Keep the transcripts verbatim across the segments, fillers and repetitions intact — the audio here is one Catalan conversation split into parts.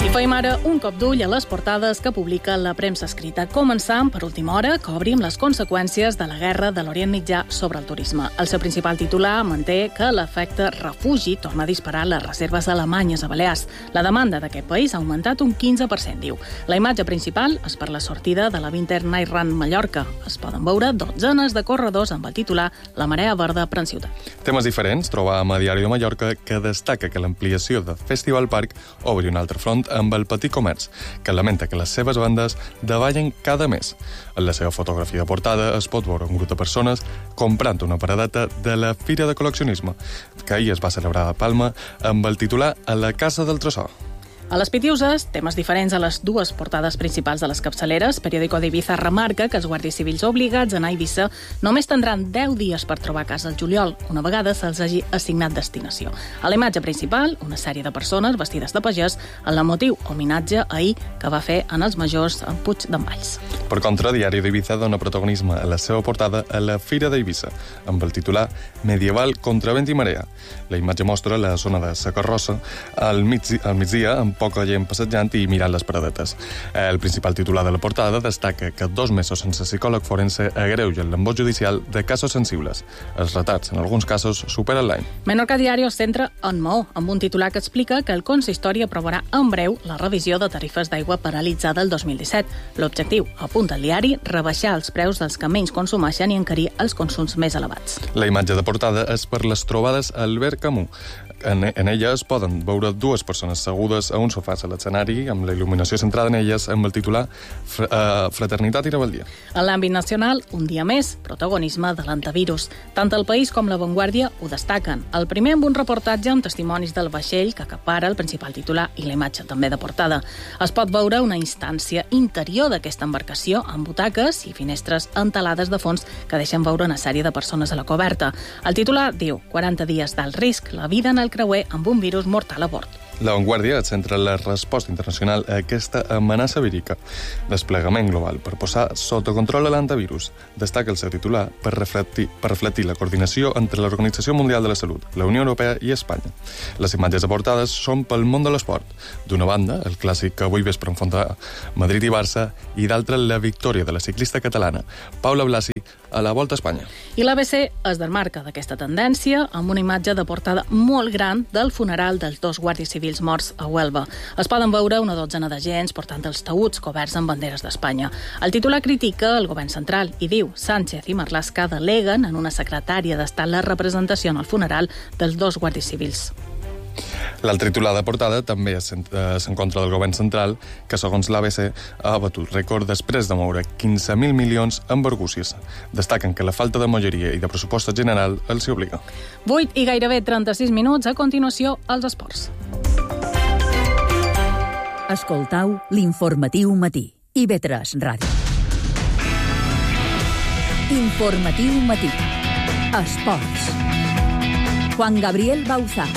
I feim ara un cop d'ull a les portades que publica la premsa escrita. Començant per última hora, que obrim les conseqüències de la guerra de l'Orient Mitjà sobre el turisme. El seu principal titular manté que l'efecte refugi torna a disparar les reserves alemanyes a Balears. La demanda d'aquest país ha augmentat un quinze per cent, diu. La imatge principal és per la sortida de la Winter Night Run Mallorca. Es poden veure dotzenes de corredors amb el titular La marea verda pren ciutat. Temes diferents trobam a Diari de Mallorca, que destaca que l'ampliació de Festival Park obri un altre front amb el petit comerç, que lamenta que les seves vendes davallen cada mes. En la seva fotografia de portada es pot veure un grup de persones comprant una paradeta de la Fira de Col·leccionisme, que ahir es va celebrar a Palma amb el titular A la Casa del Tresor. A les Pitiuses, temes diferents a les dues portades principals de les capçaleres. Periódico d'Ibiza remarca que els guàrdies civils obligats a anar a Eivissa només tindran deu dies per trobar casa al juliol, una vegada se'ls hagi assignat destinació. A la imatge principal, una sèrie de persones vestides de pagès en l'emotiu homenatge ahir que va fer en els majors en Puig d'en Valls. Per contra, Diari d'Ibiza dona protagonisme a la seva portada a la Fira d'Eivissa, amb el titular Medieval contra vent i marea. La imatge mostra la zona de Sa Carrossa al, mig, al migdia, amb poca gent passejant i mirant les paradetes. El principal titular de la portada destaca que dos mesos sense psicòleg forense agreugen l'embot judicial de casos sensibles. Els retards, en alguns casos, superen l'any. Menorca Diario es centra en Maó, amb un titular que explica que el consistori aprovarà en breu la revisió de tarifes d'aigua paralitzada el dos mil disset. L'objectiu, apunta el diari, rebaixar els preus dels que menys consumeixen i encarir els consums més elevats. La imatge de portada és per les trobades a Albert Camus. En, en ella es poden veure dues persones segudes a un sofà a l'escenari, amb la il·luminació centrada en elles, amb el titular Fr uh, Fraternitat i Rebel·lia. En l'àmbit nacional, un dia més, protagonisme de l'antivirus. Tant el País com la Vanguardia ho destaquen. El primer amb un reportatge amb testimonis del vaixell que acapara el principal titular i la imatge també de portada. Es pot veure una instància interior d'aquesta embarcació amb butaques i finestres entelades de fons que deixen veure una sèrie de persones a la coberta. El titular diu quaranta dies d'alt risc, la vida en el creuer amb un virus mortal a bord. La Vanguardia centra la resposta internacional a aquesta amenaça vírica. Desplegament global per posar sota control a l'antivirus. Destaca el seu titular per reflectir, per reflectir la coordinació entre l'Organització Mundial de la Salut, la Unió Europea i Espanya. Les imatges aportades són pel món de l'esport. D'una banda, el clàssic que avui vespre enfronta Madrid i Barça, i d'altra, la victòria de la ciclista catalana, Paula Blasi, a la Volta a Espanya. I l'A B C es desmarca d'aquesta tendència amb una imatge de portada molt gran del funeral dels dos guàrdies civils morts a Huelva. Es poden veure una dotzena d'agents portant els taüts coberts amb banderes d'Espanya. El titular critica el govern central i diu Sánchez i Marlaska deleguen en una secretària d'Estat la representació en el funeral dels dos guàrdies civils. L'altre titular de portada també és en contra del govern central, que, segons l'A B C, ha abatut rècord després de moure quinze mil milions en argúcies. Destaquen que la falta de molleria i de pressupost general els hi obliga. vuit i gairebé trenta-sis minuts. A continuació, els esports. Escoltau l'informatiu matí. I ve tres Ràdio. Informatiu matí. Esports. Juan Gabriel Bauzá.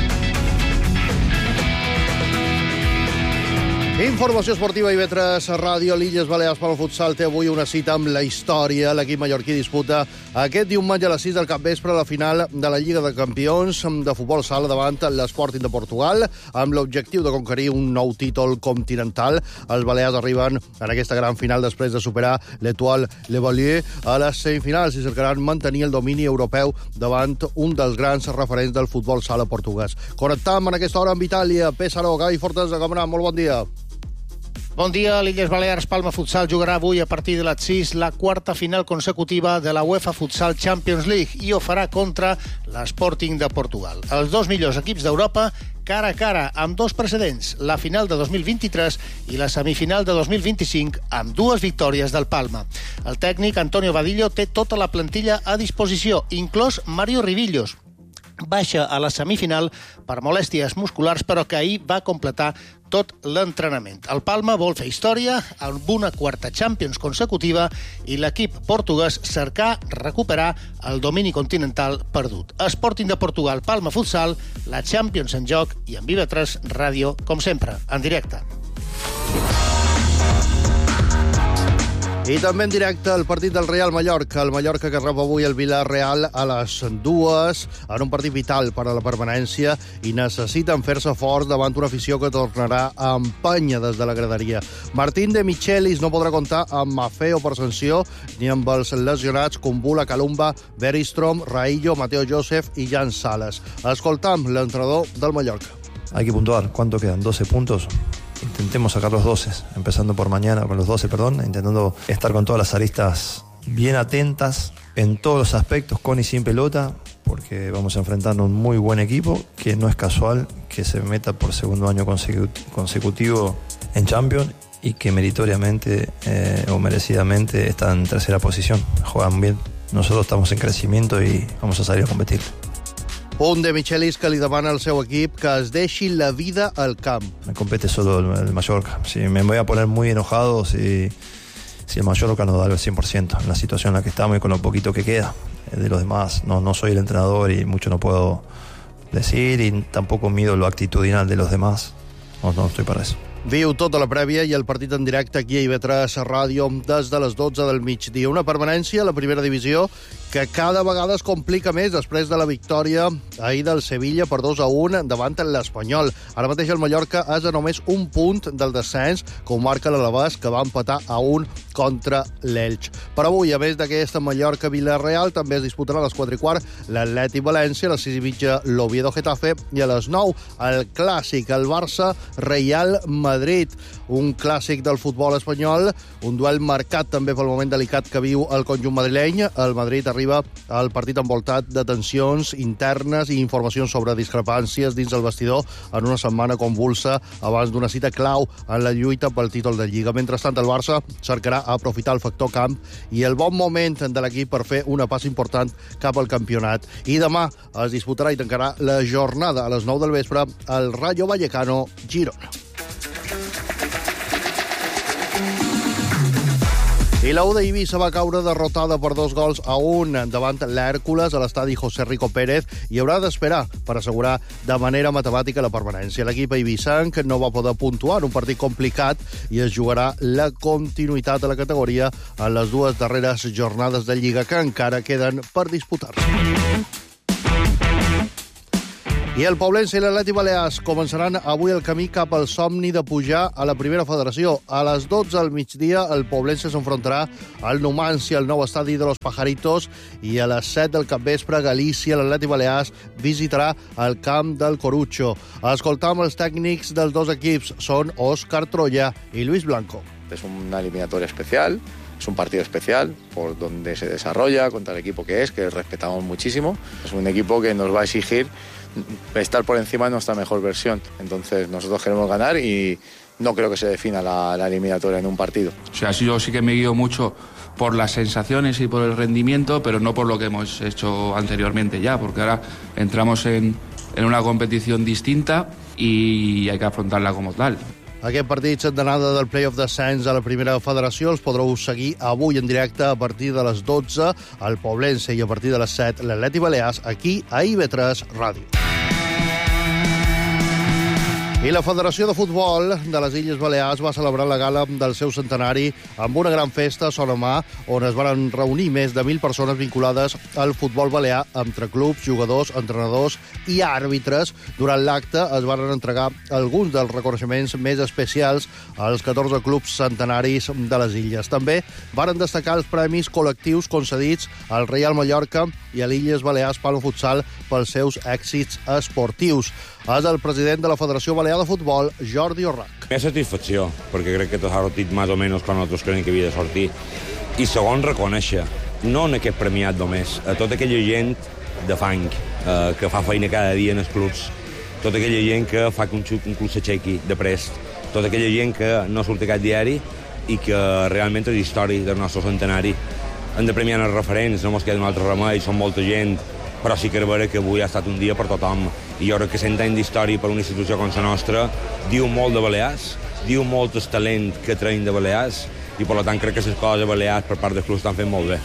Informació esportiva i vetres a Ràdio. L'Illes Balears Palma Futsal té avui una cita amb la història. L'equip mallorquí disputa aquest diumenge a les sis del capvespre la final de la Lliga de Campions de futbol sala davant l'Sporting de Portugal, amb l'objectiu de conquerir un nou títol continental. Els balears arriben en aquesta gran final després de superar l'Etoile Le Valier a les semifinals i cercaran mantenir el domini europeu davant un dels grans referents del futbol sala portuguès. Connectam en aquesta hora amb Itàlia. Pesaro, Gavi Fortes, com anar? Molt bon dia. Bon dia, l'Illes Balears Palma Futsal jugarà avui a partir de les sis la quarta final consecutiva de la UEFA Futsal Champions League i ho farà contra l'Sporting de Portugal. Els dos millors equips d'Europa cara a cara amb dos precedents, la final de dos mil vint-i-tres i la semifinal de dos mil vint-i-cinc, amb dues victòries del Palma. El tècnic Antonio Vadillo té tota la plantilla a disposició, inclòs Mario Rivillos. Baixa a la semifinal per molèsties musculars, però que ahir va completar tot l'entrenament. El Palma vol fer història amb una quarta Champions consecutiva i l'equip portuguès cercar recuperar el domini continental perdut. Sporting de Portugal, Palma Futsal, la Champions en joc i en Viva tres Ràdio, com sempre, en directe. I també en directe el partit del Real Mallorca. El Mallorca que rep avui el Villarreal a les dues, en un partit vital per a la permanència, i necessiten fer-se forts davant una afició que tornarà a empènyer des de la graderia. Martín de Michelis no podrà comptar amb Maffeo per sanció ni amb els lesionats Kumbula, Kalumba, Beristrom, Raillo, Mateo Joseph i Jan Sales. Escoltam l'entrenador del Mallorca. Hay que puntuar. ¿Cuánto quedan? doce puntos. Intentemos sacar los doce, empezando por mañana con los doce, perdón, intentando estar con todas las aristas bien atentas en todos los aspectos, con y sin pelota, porque vamos a enfrentar a un muy buen equipo, que no es casual que se meta por segundo año consecutivo en Champions y que meritoriamente eh, o merecidamente está en tercera posición. Juegan bien. Nosotros estamos en crecimiento y vamos a salir a competir. Un de Michelis que li demana al seu equip que es deixi la vida al camp. Me compete solo el, el Mallorca. Si me voy a poner muy enojado si, si el Mallorca no da el cien por ciento en la situación en la que estamos y con lo poquito que queda. De los demás, no, no soy el entrenador y mucho no puedo decir, y tampoco mido lo actitudinal de los demás. No, no estoy para eso. Viu tota la prèvia i el partit en directe aquí a I V tres Ràdio des de les dotze del migdia. Una permanència a la primera divisió que cada vegada es complica més després de la victòria ahir del Sevilla per dos a un davant l'Espanyol. Ara mateix el Mallorca és a només un punt del descens, com marca l'Alavés, que va empatar a un contra l'Elx. Per avui, a més d'aquesta Mallorca-Villarreal, també es disputarà a les quatre i quart l'Atlètic València, a les sis i mitja l'Oviedo-Getafe i a les nou el clàssic, el Barça-Real Madrid, un clàssic del futbol espanyol, un duel marcat també pel moment delicat que viu el conjunt madrileny. El Madrid arriba al partit envoltat de tensions internes i informacions sobre discrepàncies dins el vestidor en una setmana convulsa abans d'una cita clau en la lluita pel títol de Lliga. Mentrestant, el Barça cercarà aprofitar el factor camp i el bon moment de l'equip per fer una passa important cap al campionat. I demà es disputarà i tancarà la jornada a les nou del vespre al Rayo Vallecano Girona. I la U d'Eivissa va caure derrotada per dos gols a un davant l'Hèrcules a l'estadi José Rico Pérez i haurà d'esperar per assegurar de manera matemàtica la permanència. L'equip eivissenc no va poder puntuar en un partit complicat i es jugarà la continuïtat de la categoria en les dues darreres jornades de Lliga que encara queden per disputar-se. I el Poblense i l'Atlètic Balears començaran avui el camí cap al somni de pujar a la primera federació. A les dotze al migdia, el Poblense s'enfrontarà al Numancia, al nou estadi de los Pajaritos, i a les set del capvespre, Galícia, l'Atlètic Balears visitarà el camp del Corucho. Escoltam els tècnics dels dos equips. Són Òscar Troya i Luis Blanco. Es una eliminatoria especial. Es un partido especial por donde se desarrolla, contra el equipo que es, que respetamos muchísimo. Es un equipo que nos va a exigir estar por encima de nuestra mejor versión. Entonces nosotros queremos ganar y no creo que se defina la, la eliminatoria en un partido. O sea, yo sí que me guío mucho por las sensaciones y por el rendimiento, pero no por lo que hemos hecho anteriormente ya, porque ahora entramos en, en una competición distinta y hay que afrontarla como tal. Aquest partit d'anada del play-off d'ascens a la primera federació els podreu seguir avui en directe a partir de les dotze al Poblense i a partir de les set l'Atlètic Balears aquí a I V tres Ràdio. I la Federació de Futbol de les Illes Balears va celebrar la gala del seu centenari amb una gran festa a Son Amar, on es van reunir més de mil persones vinculades al futbol balear, entre clubs, jugadors, entrenadors i àrbitres. Durant l'acte es van entregar alguns dels reconeixements més especials als catorze clubs centenaris de les illes. També van destacar els premis col·lectius concedits al Real Mallorca i a l'Illes Balears Palma Futsal pels seus èxits esportius. És el president de la Federació Balear de Futbol, Jordi Orrac. Hi ha satisfacció, perquè crec que tot ha sortit més o menys com nosaltres creiem que havia de sortir. I segon, reconèixer, no en aquest premiat només, a tota aquella gent de fang eh, que fa feina cada dia en els clubs, tota aquella gent que fa que un, un club s'aixequi de prest, tota aquella gent que no surt a cap diari i que realment és història del nostre centenari. Hem de premiar els referents, no ens queda un altre remei, són molta gent, però sí que és vera que avui ha estat un dia per tothom. I jo crec que cent anys d'història per una institució com la nostra diu molt de Balears, diu molt del talent que traiem de Balears, i per tant crec que les coses de Balears per part dels clubs estan fent molt bé.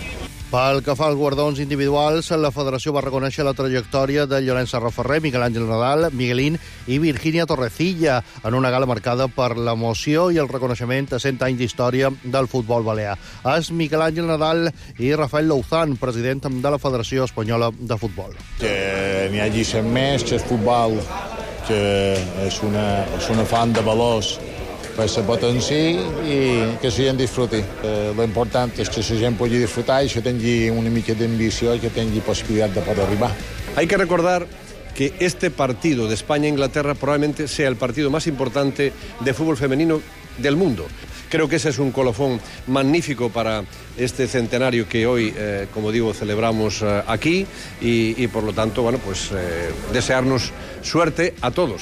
Pel que fa als guardons individuals, la federació va reconèixer la trajectòria de Llorenç Serraferrer, Miquel Àngel Nadal, Miguelín i Virginia Torrecilla en una gala marcada per l'emoció i el reconeixement a cent anys d'història del futbol balear. És Miquel Àngel Nadal i Rafael Louzán, president de la Federació Espanyola de Futbol. Que n'hi hagi cent més, que el futbol que és una, és una font de valors que se potenciï i que la gent disfruti. Eh, lo important és que la gent pugui disfrutar i que tingui una mica d'ambició i que tingui possibilitat de poder arribar. Hay que recordar que este partido de España-Inglaterra probablemente sea el partido más importante de fútbol femenino del mundo. Creo que ese es un colofón magnífico para este centenario que hoy, eh, como digo, celebramos eh, aquí y, y por lo tanto, bueno, pues eh, desearnos suerte a todos.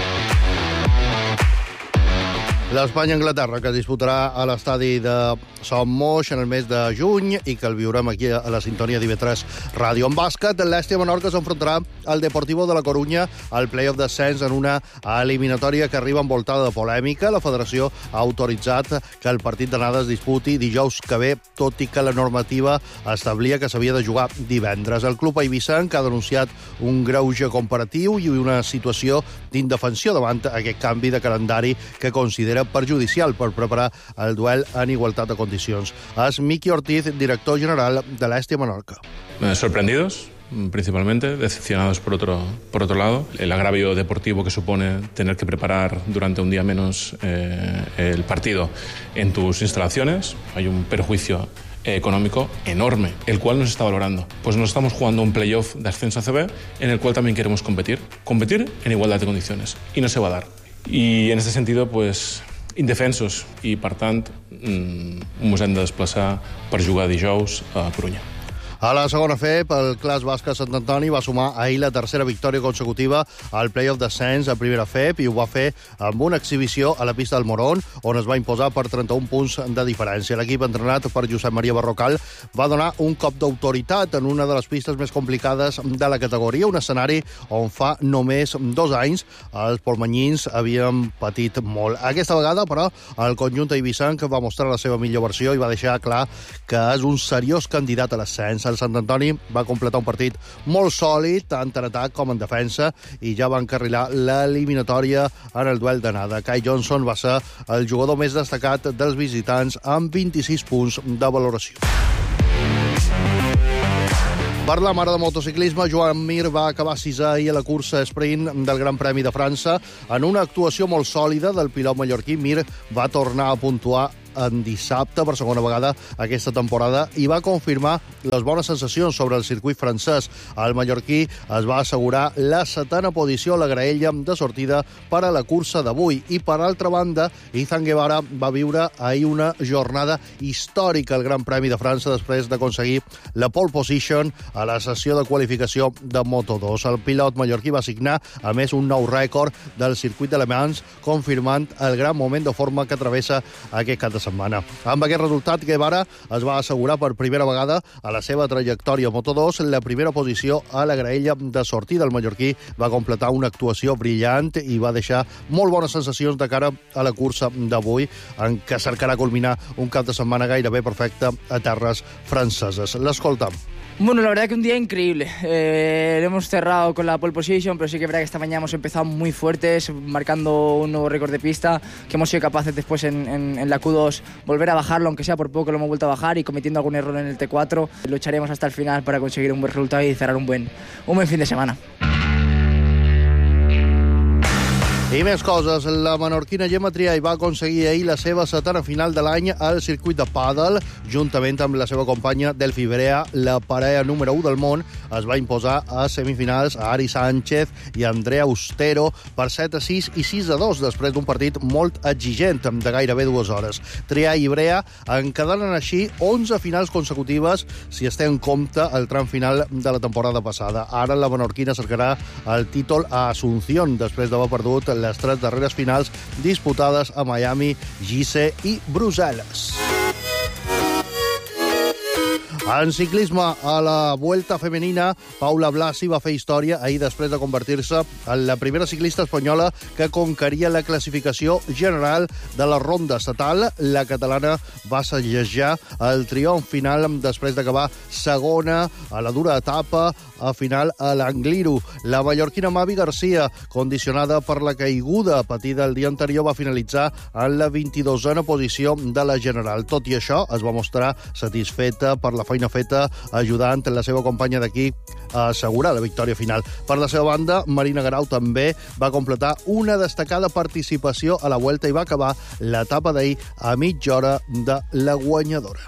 L'Espanya-Anglaterra, que es disputarà a l'estadi de Son Moix en el mes de juny i que el viurem aquí a la sintonia d'I V tres Ràdio. En bàsquet, l'Èstia Menorca s'enfrontarà al Deportivo de la Corunya al play-off d'ascens en una eliminatòria que arriba envoltada de polèmica. La federació ha autoritzat que el partit d'anada es disputi dijous que ve, tot i que la normativa establia que s'havia de jugar divendres. El club eivissenc ha denunciat un greuge comparatiu i una situació d'indefensió davant aquest canvi de calendari que considera perjudicial per preparar el duel en igualtat de condicions. És Miqui Ortiz, director general de l'Èstia Menorca. Eh, sorprendidos, principalmente, decepcionados por otro, por otro lado. El agravio deportivo que supone tener que preparar durante un día menos eh, el partido en tus instalaciones. Hay un perjuicio económico enorme, el cual nos está valorando. Pues nos estamos jugando un playoff de ascenso a C B en el cual también queremos competir. Competir en igualdad de condiciones. Y no se va a dar. I en aquest sentit, pues, indefensos i, per tant, ens hem de desplaçar per jugar dijous a Corunya. A la segona F E P, el Clas Bàsquet Sant Antoni va sumar ahir la tercera victòria consecutiva al play-off d'ascens a primera F E P i ho va fer amb una exhibició a la pista del Morón, on es va imposar per trenta-un punts de diferència. L'equip entrenat per Josep Maria Barrocal va donar un cop d'autoritat en una de les pistes més complicades de la categoria, un escenari on fa només dos anys els polmanyins havien patit molt. Aquesta vegada, però, el conjunt eivissenc va mostrar la seva millor versió i va deixar clar que és un seriós candidat a l'ascens. El Sant Antoni va completar un partit molt sòlid, tant en atac com en defensa, i ja va encarrilar l'eliminatòria en el duel d'anada. Kai Johnson va ser el jugador més destacat dels visitants amb vint-i-sis punts de valoració. Per la mare de motociclisme, Joan Mir va acabar sisè ahir a la cursa sprint del Gran Premi de França. En una actuació molt sòlida del pilot mallorquí, Mir va tornar a puntuar en dissabte per segona vegada aquesta temporada i va confirmar les bones sensacions sobre el circuit francès. El mallorquí es va assegurar la setena posició a la graella de sortida per a la cursa d'avui. I, per altra banda, Izan Guevara va viure ahir una jornada històrica al Gran Premi de França després d'aconseguir la pole position a la sessió de qualificació de Moto dos. El pilot mallorquí va signar, a més, un nou rècord del circuit de Le Mans, confirmant el gran moment de forma que travessa aquest cap de setmana. Amb aquest resultat, Guevara es va assegurar per primera vegada a la seva trajectòria a Moto dos la primera posició a la graella de sortida. El mallorquí va completar una actuació brillant i va deixar molt bones sensacions de cara a la cursa d'avui, en què cercarà culminar un cap de setmana gairebé perfecte a terres franceses. L'escoltam. Bueno, la verdad que un día increíble. Eh, hemos cerrado con la pole position, pero sí que es verdad que esta mañana hemos empezado muy fuertes, marcando un nuevo récord de pista, que hemos sido capaces después en, en, en la Q dos volver a bajarlo, aunque sea por poco lo hemos vuelto a bajar, y cometiendo algún error en el T cuatro. Lucharemos hasta el final para conseguir un buen resultado y cerrar un buen, un buen fin de semana. I més coses. La menorquina Gemma Triay va aconseguir ahir la seva setena final de l'any al circuit de pàdel. Juntament amb la seva companya Delphi Brea, la parella número u del món es va imposar a semifinals a Ari Sánchez i Andrea Austero per set a sis i sis a dos després d'un partit molt exigent de gairebé dues hores. Triay i Brea encadenen així onze finals consecutives si es té en compte el tram final de la temporada passada. Ara la menorquina cercarà el títol a Asunción després d'haver perdut les tres darreres finals disputades a Miami, Gizeh i Brussel·les. En ciclisme, a la Vuelta femenina, Paula Blasi va fer història ahir després de convertir-se en la primera ciclista espanyola que conqueria la classificació general de la ronda estatal. La catalana va segellar el triomf final després d'acabar segona a la dura etapa a final a l'Angliru. La mallorquina Mavi Garcia, condicionada per la caiguda patida el dia anterior, va finalitzar en la vint-i-dosena posició de la general. Tot i això, es va mostrar satisfeta per la feina feta ajudant la seva companya d'equip a assegurar la victòria final. Per la seva banda, Marina Garau també va completar una destacada participació a la Vuelta i va acabar l'etapa d'ahir a mitja hora de la guanyadora.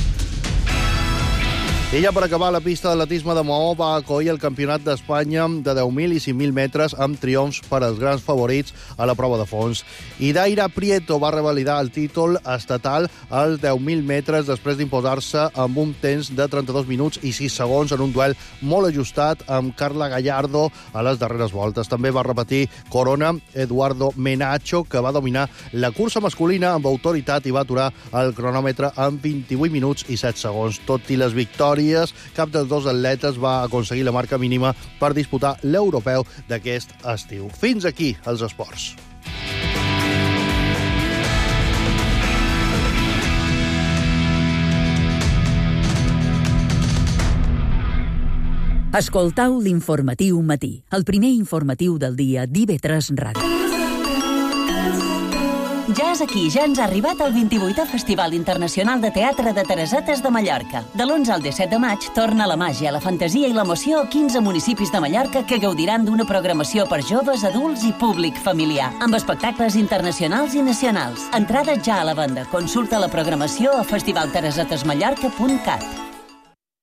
I ja per acabar, la pista d'atletisme de Maó va acollir el Campionat d'Espanya de deu mil i cinc mil metres amb triomfs per als grans favorits a la prova de fons. I Daira Prieto va revalidar el títol estatal als deu mil metres després d'imposar-se amb un temps de trenta-dos minuts i sis segons en un duel molt ajustat amb Carla Gallardo a les darreres voltes. També va repetir corona Eduardo Menacho, que va dominar la cursa masculina amb autoritat i va aturar el cronòmetre en vint-i-vuit minuts i set segons. Tot i les victòries, cap dels dos atletes va aconseguir la marca mínima per disputar l'europeu d'aquest estiu. Fins aquí els esports. Escoltau l'informatiu matí, el primer informatiu del dia d'I V tres Ràdio. Ja és aquí, ja ens ha arribat el vint-i-vuitè Festival Internacional de Teatre de Teresetes de Mallorca. De l'onze al disset de maig torna la màgia, la fantasia i l'emoció a quinze municipis de Mallorca que gaudiran d'una programació per joves, adults i públic familiar, amb espectacles internacionals i nacionals. Entrades ja a la venda. Consulta la programació a festival teresetes mallorca punt cat.